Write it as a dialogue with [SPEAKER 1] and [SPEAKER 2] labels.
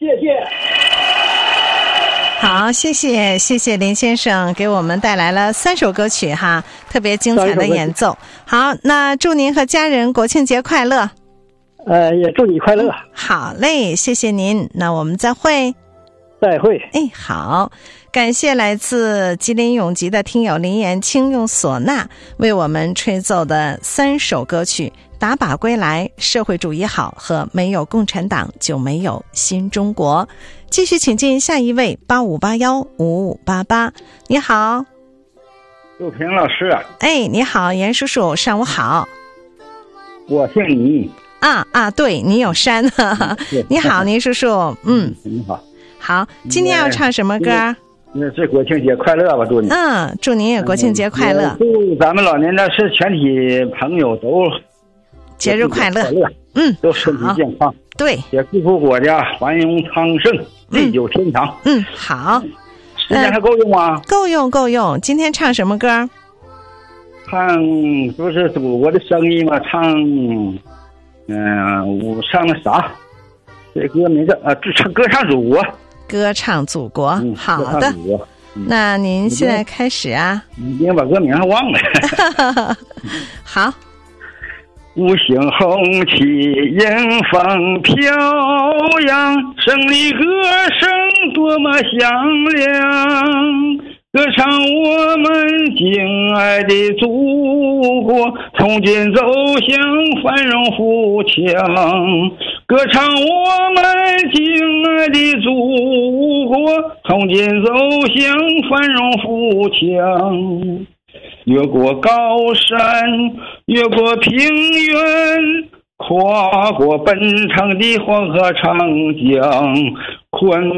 [SPEAKER 1] 谢谢。
[SPEAKER 2] 好，谢谢林先生给我们带来了3首歌曲哈，特别精彩的演奏。好，那祝您和家人国庆节快乐。
[SPEAKER 1] 也祝你快乐。
[SPEAKER 2] 好嘞，谢谢您，那我们再会。
[SPEAKER 1] 再会。
[SPEAKER 2] 好，感谢来自吉林永吉的听友林延青用唢呐为我们吹奏的3首歌曲《打靶归来》、社会主义好和没有共产党就没有新中国。继续请进下一位85815588。你好，
[SPEAKER 3] 陆平老师啊。
[SPEAKER 2] 你好，严叔叔，上午好。
[SPEAKER 3] 我姓倪
[SPEAKER 2] 对，你有山你好，倪叔叔。
[SPEAKER 3] 你好。
[SPEAKER 2] 好，今天要唱什么歌？
[SPEAKER 3] 那是国庆节快乐吧，祝你。
[SPEAKER 2] 祝您也国庆节快乐。
[SPEAKER 3] 祝咱们老年人是全体朋友都
[SPEAKER 2] 节日快乐。
[SPEAKER 3] 都身体健康。
[SPEAKER 2] 对，
[SPEAKER 3] 也祝福国家繁荣昌盛，地久天长。
[SPEAKER 2] 好。
[SPEAKER 3] 时间还够用吗？
[SPEAKER 2] 够用。今天唱什么歌？
[SPEAKER 3] 唱不是祖国的声音吗？唱那啥，这歌名叫歌唱祖国。
[SPEAKER 2] 歌唱祖国。好的。那您现在开始啊？
[SPEAKER 3] 已经把歌名还忘了。
[SPEAKER 2] 好。
[SPEAKER 3] 五星红旗迎风飘扬，胜利歌声多么响亮，歌唱我们敬爱的祖国，从今走向繁荣富强。歌唱我们敬爱的祖国，从今走向繁荣富强。越过高山，越过平原，跨过奔腾的黄河长江，